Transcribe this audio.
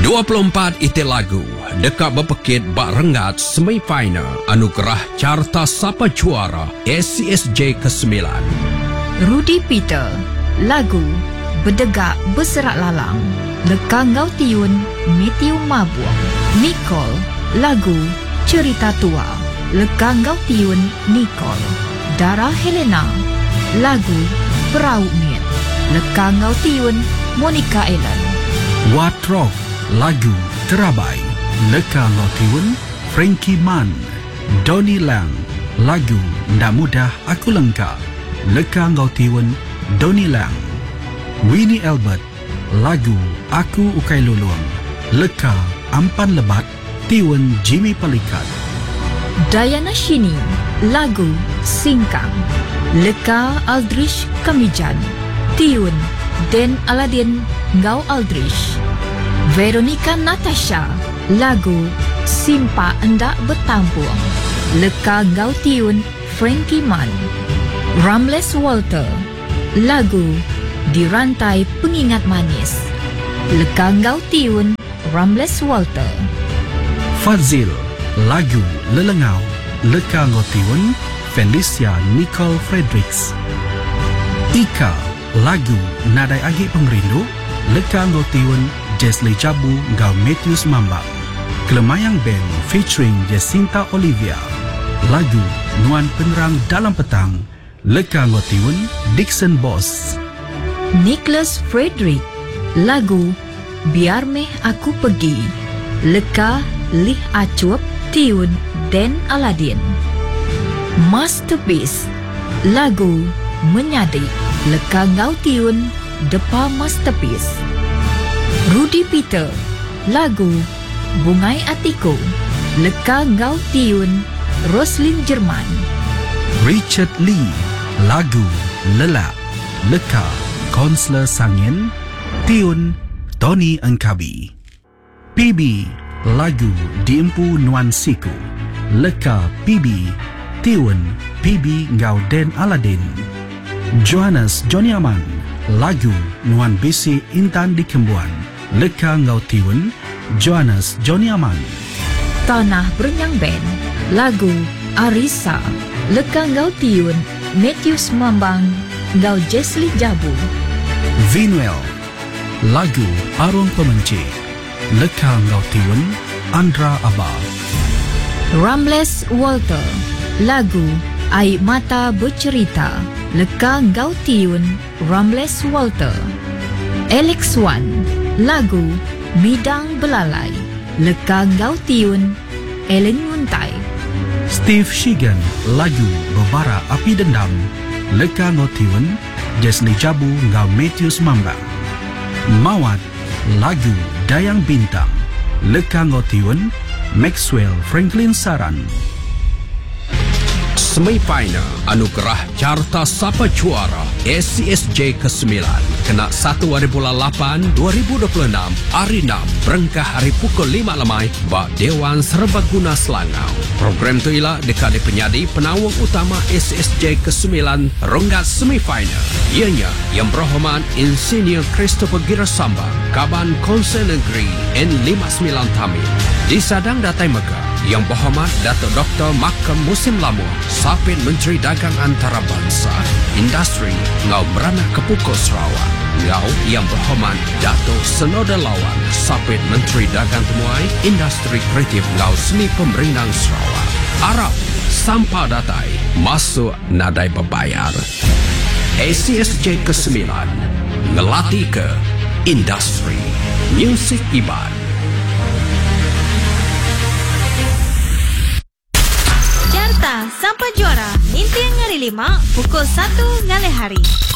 24 ite lagu dekat berpekit bak rengat semifinal anugerah carta sapa juara SCSJ ke-9. Rudy Peter, lagu Berdegak Berserak Lalang, leka ngau tiun Matthew Mabuang. Nicole, lagu Cerita Tua, leka ngau tiun Nicole. Dara Helena, lagu Perahu Miet, leka ngau tiun Monica Ellen. Watrok, lagu Terabai, leka ngau tiun Frankie Man. Donnie Lang, lagu Ndak Mudah Aku Lengkap, leka ngau tiun Donnie Lang. Winnie Albert, lagu Aku Ukai Luluang, leka Ampan Lebat tiun Jimmy Pelikat. Diana Shini, lagu Singkang, leka Aldrich Kamijan, tiun Den Aladin Ngau Aldrich. Veronica Natasha, lagu Simpa Endak Bertampung, leka Ngau tiun Frankie Man. Ramles Walter, lagu Di Rantai Pengingat Manis, leka Ngau tiun Ramles Walter. Fazil, lagu Lelengau, leka ngau tiun Felicia Nicole Fredericks. Ika, lagu Nadai Agi Pengrindu, leka ngau tiun Jesli Jabu ngau Matthews Mambak. Kelemayang Band featuring Jacinta Olivia, lagu Nuan Penerang Dalam Petang, leka ngau tiun Dixon Boss. Nicholas Frederick, lagu Biar Meh Aku Pergi, leka Lih Acup tiun Den Aladin. Masterpiece, lagu Menyadi, leka ngau tiun Depa Masterpiece. Rudy Peter, lagu Bungai Atiku, leka ngau tiun Roslyn Jerman. Richard Lee, lagu Lelak, leka Konsler Sangin, tiun Tony Engkabi. PB, lagu Diempu Nuan Siku, leka PB, tiun PB ngau Den Aladin. Johannes Johnny Aman, lagu Nuan Bisi Intan di Kembuan, leka ngau tiun Johannes Johnny Aman. Tanah Berenyang Band, lagu Arisa, leka ngau tiun Matthews Mambang ngau Jesli Jabu. Vinuel, lagu Arung Pemenci, leka ngau tiun Andra Abah. Ramles Walter, lagu Air Mata Bercerita, leka ngau tiun Ramles Walter. Alex Wan, lagu Midang Belalai, leka ngau tiun Ellen Muntai. Steve Shigan, lagu Berbara Api Dendam, leka ngau tiun Jesli Jabu ngau Matthews Mambang. Mawat, lagu Dayang Bintang, leka ngau tiun Maxwell Franklin Saran. Semifinal anugerah carta sapa juara SCSJ ke-9 kena 1 hari bulan 8 2026 hari 6 berengkah hari pukul 5 lemai bak Dewan Serbaguna Selangau. Program tu ialah dekat penyadi penawang utama SCSJ ke-9 ronggat semifinal. Ianya yang berhormat Insinyur Christopher Girasamba, Kaban Konsel Negeri N59 Tamil. Di Sadang Datai Mekah yang berhormat Datuk Dr. Makam Musim Lamur, Sapit Menteri Dagang Antarabangsa, Industri Ngau Merana Kepukul Sarawak. Ngau yang berhormat Datuk Senoda Lawan, Sapit Menteri Dagang Temuai, Industri Kreatif Ngau Seni Pemerintahan Sarawak. Arab Sampah Datai masuk nadai berbayar. SCSJ ke-9 ngelatih ke industri muzik Iban. Carta Sampai Juara Intian Ngari 5 pukul 1 ngale hari.